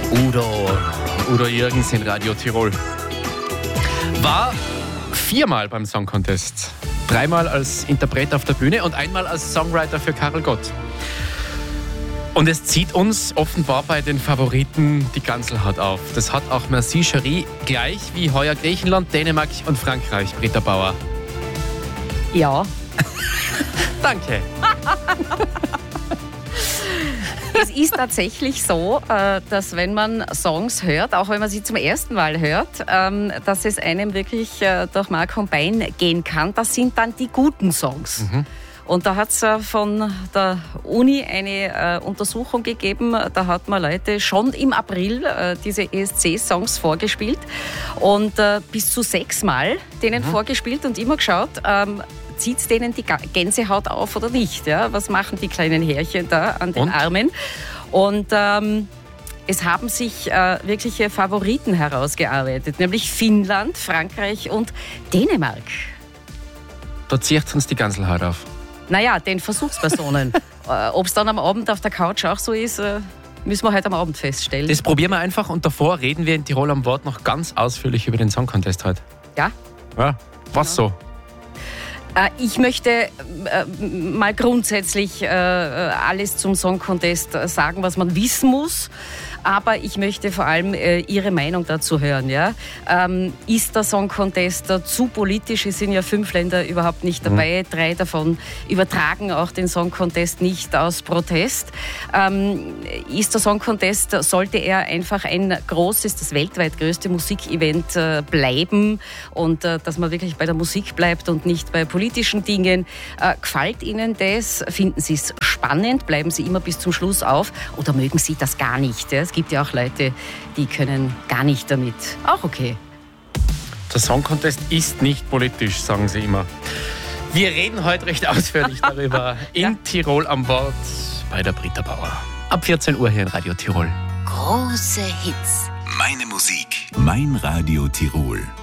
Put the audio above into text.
Udo Jürgens in Radio Tirol. War 4-mal beim Song Contest. 3-mal als Interpret auf der Bühne und 1-mal als Songwriter für Karel Gott. Und es zieht uns offenbar bei den Favoriten die Ganselhaut auf. Das hat auch Merci Cherie, gleich wie heuer Griechenland, Dänemark und Frankreich, Britta Bauer. Ja. Danke. Es ist tatsächlich so, dass wenn man Songs hört, auch wenn man sie zum ersten Mal hört, dass es einem wirklich durch Mark und Bein gehen kann. Das sind dann die guten Songs. Mhm. Und da hat es von der Uni eine Untersuchung gegeben. Da hat man Leute schon im April diese ESC-Songs vorgespielt und bis zu 6 Mal denen vorgespielt und immer geschaut, zieht es denen die Gänsehaut auf oder nicht? Ja? Was machen die kleinen Härchen da an den Armen? Und es haben sich wirkliche Favoriten herausgearbeitet, nämlich Finnland, Frankreich und Dänemark. Da zieht uns die Ganselhaut auf. Naja, den Versuchspersonen. Ob es dann am Abend auf der Couch auch so ist, müssen wir heute am Abend feststellen. Das probieren wir einfach und davor reden wir in Tirol am Wort noch ganz ausführlich über den Song Contest heute. Ja? Ja, was so? Ich möchte mal grundsätzlich alles zum Song Contest sagen, was man wissen muss. Aber ich möchte vor allem Ihre Meinung dazu hören. Ja? Ist der Song Contest zu politisch? Es sind ja 5 Länder überhaupt nicht dabei. 3 davon übertragen auch den Song Contest nicht aus Protest. Ist der Song Contest, sollte er einfach ein großes, das weltweit größte Musikevent bleiben und dass man wirklich bei der Musik bleibt und nicht bei politischen Dingen. Gefällt Ihnen das? Finden Sie es spannend? Bleiben Sie immer bis zum Schluss auf? Oder mögen Sie das gar nicht? Ja? Es gibt ja auch Leute, die können gar nicht damit. Auch okay. Der Song Contest ist nicht politisch, sagen sie immer. Wir reden heute recht ausführlich darüber in Tirol am Wort bei der Britta Bauer. Ab 14 Uhr hier in Radio Tirol. Große Hits. Meine Musik. Mein Radio Tirol.